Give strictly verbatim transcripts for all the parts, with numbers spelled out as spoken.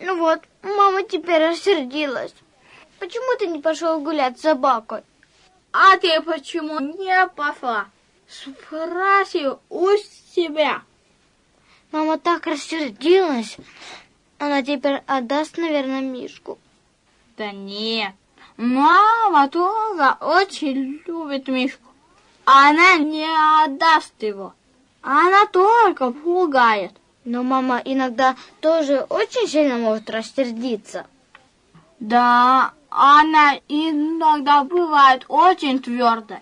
Ну вот, мама теперь рассердилась. Почему ты не пошел гулять с собакой? А ты почему не пошла? Спроси у себя. Мама так рассердилась. Она теперь отдаст, наверное, Мишку. Да нет. Мама тоже очень любит Мишку. Она не отдаст его. Она только пугает. Но мама иногда тоже очень сильно может рассердиться. Да, она иногда бывает очень твердой.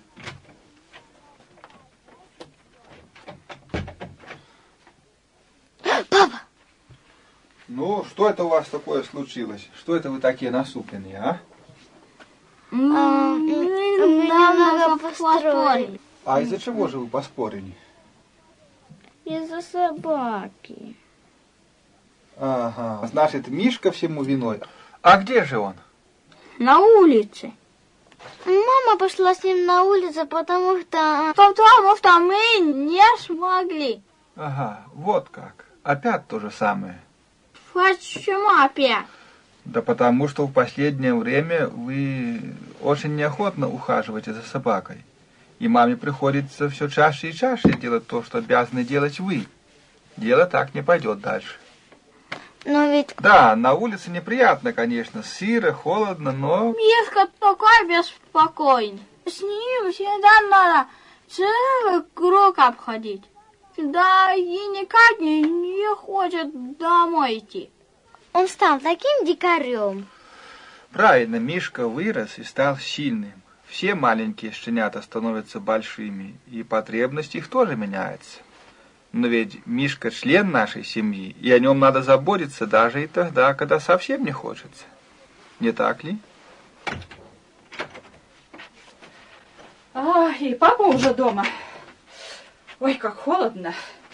Папа! Ну, что это у вас такое случилось? Что это вы такие насупленные, а? А, мы немного поспорили. А из-за чего же вы поспорили? Из-за собаки. Ага, значит, Мишка всему виной. А где же он? На улице. Мама пошла с ним на улицу, потому что... Потому что мы не смогли. Ага, вот как. Опять то же самое. Почему опять? Да потому что в последнее время вы очень неохотно ухаживаете за собакой. И маме приходится все чаще и чаще делать то, что обязаны делать вы. Дело так не пойдет дальше. Но ведь... Да, на улице неприятно, конечно, сыро, холодно, но... Мишка такой беспокойный. С ним всегда надо целый круг обходить. Да и никак не, не хочет домой идти. Он стал таким дикарем. Правильно, Мишка вырос и стал сильным. Все маленькие щенята становятся большими, и потребность их тоже меняется. Но ведь Мишка член нашей семьи, и о нем надо заботиться даже и тогда, когда совсем не хочется. Не так ли? А, и папа уже дома. Ой, как холодно.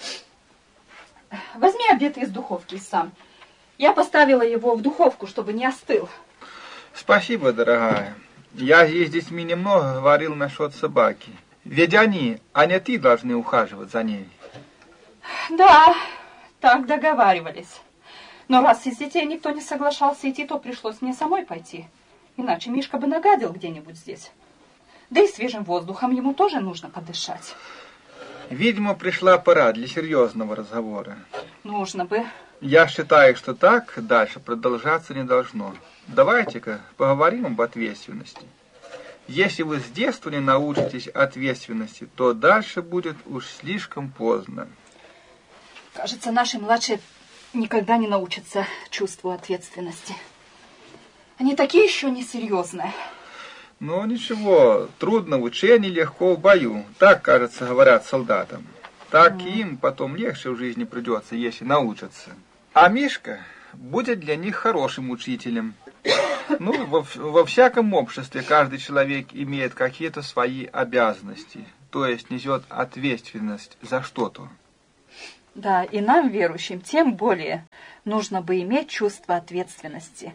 Возьми обед из духовки сам. Я поставила его в духовку, чтобы не остыл. Спасибо, дорогая. Я здесь с детьми немного говорил насчет собаки. Ведь они, а не ты, должны ухаживать за ней. Да, так договаривались. Но раз из детей никто не соглашался идти, то пришлось мне самой пойти. Иначе Мишка бы нагадил где-нибудь здесь. Да и свежим воздухом ему тоже нужно подышать. Видимо, пришла пора для серьезного разговора. Нужно бы. Я считаю, что так дальше продолжаться не должно. Давайте-ка поговорим об ответственности. Если вы с детства не научитесь ответственности, то дальше будет уж слишком поздно. Кажется, наши младшие никогда не научатся чувству ответственности. Они такие еще несерьезные. Ну, ничего, трудно в учении, легко в бою. Так, кажется, говорят солдатам. Так mm. им потом легче в жизни придется, если научатся. А Мишка будет для них хорошим учителем. Ну, во, во всяком обществе каждый человек имеет какие-то свои обязанности, то есть несет ответственность за что-то. Да, и нам, верующим, тем более нужно бы иметь чувство ответственности.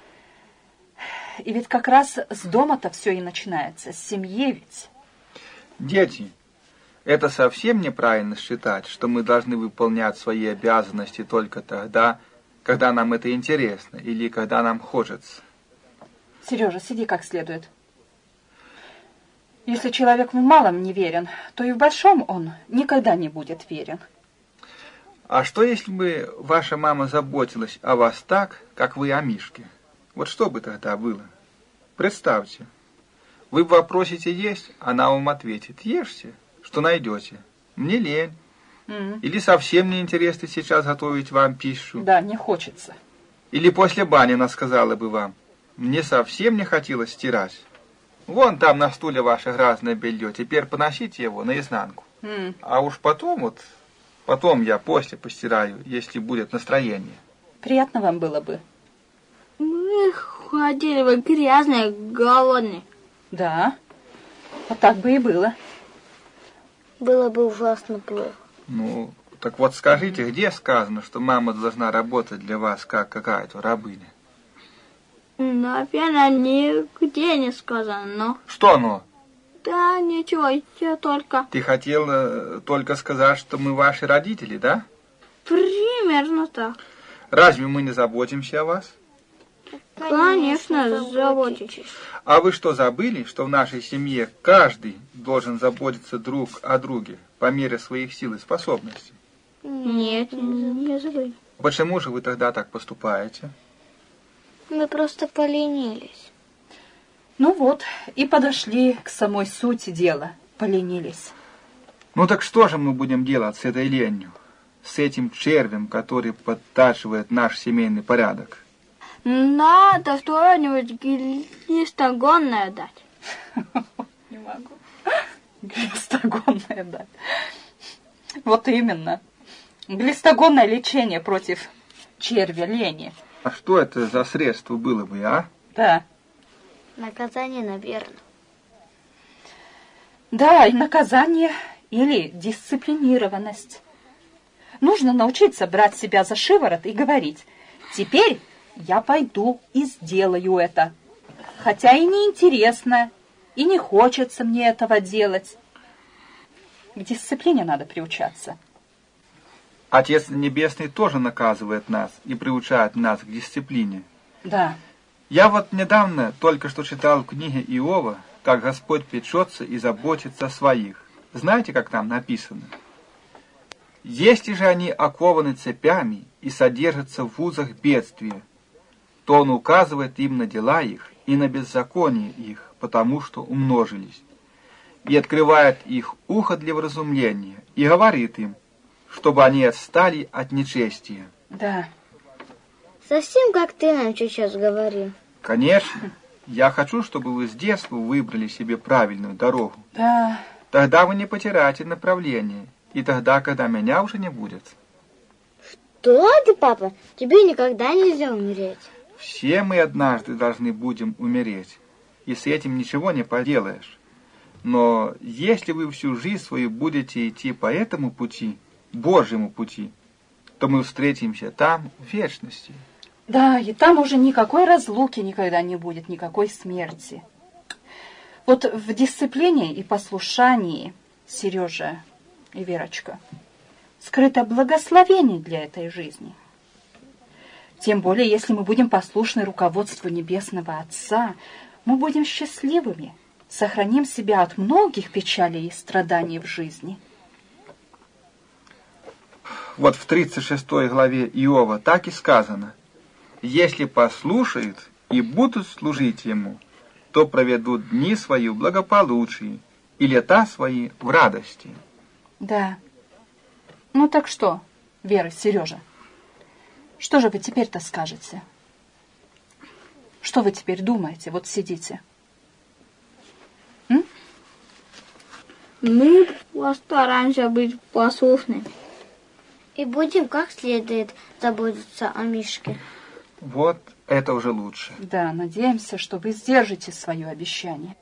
И ведь как раз с дома-то все и начинается, с семьи ведь. Дети, это совсем неправильно считать, что мы должны выполнять свои обязанности только тогда, когда нам это интересно или когда нам хочется. Сережа, сиди как следует. Если человек в малом не верен, то и в большом он никогда не будет верен. А что, если бы ваша мама заботилась о вас так, как вы о Мишке? Вот что бы тогда было? Представьте, вы попросите есть, она вам ответит: ешьте, что найдете. Мне лень. Mm-hmm. Или совсем не интересно сейчас готовить вам пищу. Да, не хочется. Или после бани она сказала бы вам: мне совсем не хотелось стирать. Вон там на стуле ваше грязное белье, теперь поносите его наизнанку. Mm. А уж потом вот, потом я после постираю, если будет настроение. Приятно вам было бы? Мы ходили бы грязные, голодные. Да, вот так бы и было. Было бы ужасно плохо. Ну, так вот скажите, где сказано, что мама должна работать для вас, как какая-то рабыня? Наверное, нигде не сказано, но... Что но? Да, ничего, я только... Ты хотела только сказать, что мы ваши родители, да? Примерно так. Разве мы не заботимся о вас? Конечно, заботитесь. А вы что, забыли, что в нашей семье каждый должен заботиться друг о друге по мере своих сил и способностей? Нет, не забыли. Почему же вы тогда так поступаете? Мы просто поленились. Ну вот, и подошли к самой сути дела. Поленились. Ну так что же мы будем делать с этой ленью? С этим червем, который подтачивает наш семейный порядок? Надо что-нибудь глистогонное дать. Не могу. Глистогонное дать. Вот именно. Глистогонное лечение против червя лени. А что это за средство было бы, а? Да. Наказание, наверное. Да, и наказание или дисциплинированность. Нужно научиться брать себя за шиворот и говорить: теперь я пойду и сделаю это. Хотя и неинтересно, и не хочется мне этого делать. К дисциплине надо приучаться. Отец Небесный тоже наказывает нас и приучает нас к дисциплине. Да. Я вот недавно только что читал в книге Иова, как Господь печется и заботится о своих. Знаете, как там написано? Если же они окованы цепями и содержатся в узах бедствия, то Он указывает им на дела их и на беззаконие их, потому что умножились, и открывает их ухо для вразумления, и говорит им, чтобы они отстали от нечестия. Да. Совсем как ты нам сейчас говорил. Конечно, я хочу, чтобы вы с детства выбрали себе правильную дорогу. Да. Тогда вы не потеряете направление, и тогда, когда меня уже не будет. Что ты, папа? Тебе никогда нельзя умереть. Все мы однажды должны будем умереть, и с этим ничего не поделаешь. Но если вы всю жизнь свою будете идти по этому пути, Божьему пути, то мы встретимся там, в вечности. Да, и там уже никакой разлуки никогда не будет, никакой смерти. Вот в дисциплине и послушании, Сережа и Верочка, скрыто благословение для этой жизни. Тем более, если мы будем послушны руководству Небесного Отца, мы будем счастливыми, сохраним себя от многих печалей и страданий в жизни. Вот в тридцать шестой главе Иова так и сказано: «Если послушают и будут служить Ему, то проведут дни свои в благополучии и лета свои в радости». Да. Ну так что, Вера, Сережа, что же вы теперь-то скажете? Что вы теперь думаете? Вот сидите. М? Мы постараемся быть послушными. И будем как следует заботиться о Мишке. Вот это уже лучше. Да, надеемся, что вы сдержите свое обещание.